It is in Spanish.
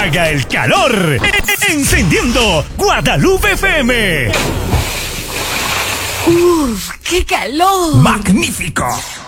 haga el calor. Encendiendo Guadalupe FM. ¡Uf! ¡Qué calor! ¡Magnífico!